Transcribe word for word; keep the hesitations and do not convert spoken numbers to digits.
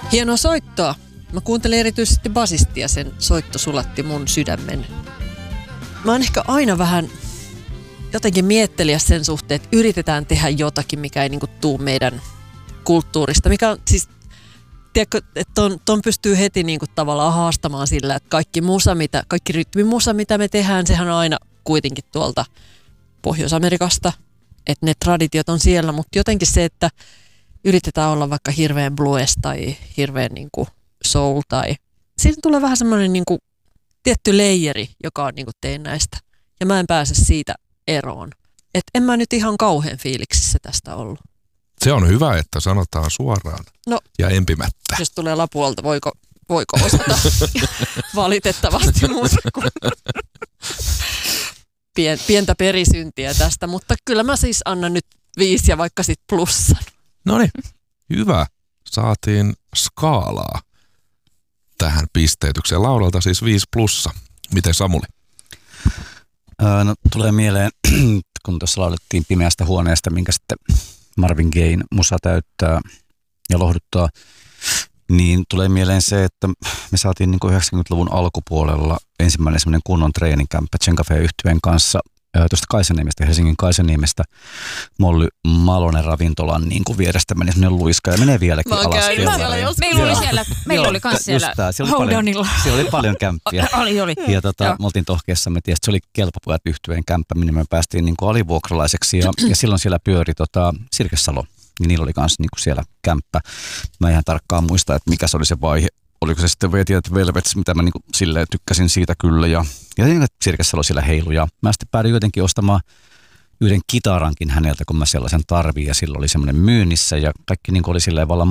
Hienoa soittoa. Mä kuuntelin erityisesti basistia, sen soitto sulatti mun sydämen. Mä oon ehkä aina vähän jotenkin mietteliä sen suhteen, että yritetään tehdä jotakin, mikä ei niinku tuu meidän kulttuurista. Mikä on siis, tiedätkö, että ton, ton pystyy heti niinku tavallaan haastamaan sillä, että kaikki musa, mitä, kaikki rytmimusa, mitä me tehdään, sehän on aina kuitenkin tuolta Pohjois-Amerikasta. Että ne traditiot on siellä, mutta jotenkin se, että yritetään olla vaikka hirveän blues tai hirveän niinku soul tai siinä tulee vähän semmoinen niinku tietty leijeri, joka on niinku teennäistä. Ja mä en pääse siitä eroon. Et en mä nyt ihan kauhean fiiliksissä tästä ollut. Se on hyvä, että sanotaan suoraan no, ja empimättä. Jos tulee lapuolta, voiko, voiko osata valitettavasti muuta kuin Pien, pientä perisyntiä tästä. Mutta kyllä mä siis annan nyt viisi ja vaikka sit plussan. No niin, hyvä. Saatiin skaalaa tähän pisteytykseen. Lauralta siis viisi plussa. Miten Samuli? Öö, no tulee mieleen, kun tuossa laulettiin Pimeästä huoneesta, minkä sitten Marvin Gayen musa täyttää ja lohduttaa, niin tulee mieleen se, että me saatiin niin kuin yhdeksänkymmentäluvun alkupuolella ensimmäinen semmoinen kunnon treeninkämppä Tsencafe-yhtyeen kanssa tuosta Kaisaniemestä, Helsingin Kaisaniemestä Molly Malonen ravintolan niin kuin vierestä meni semmoinen luiska ja menee vieläkin alas. Meillä oli siellä, meillä oli kans siellä Houdonilla. Siellä oli paljon kämppiä. oli, oli. Ja tota, me oltiin tohkeessa, me tiedät, se oli Kelpapojat yhtyeen kämppä, minne me päästiin niin kuin alivuokralaiseksi ja, ja silloin siellä pyöri tota, Sirkessalo. Niin niillä oli kans niin kuin siellä kämppä. Mä ihan tarkkaan muista, että mikä se oli se vaihe. Oliko se sitten Vetiät Velvets, mitä mä niin kuin silleen tykkäsin siitä kyllä. Ja, ja Sirkessalo siellä heilu. Ja mä sitten päädyin jotenkin ostamaan yhden kitarankin häneltä, kun mä sellaisen tarvin. Ja silloin oli semmoinen myynnissä ja kaikki niin kuin oli silleen vallan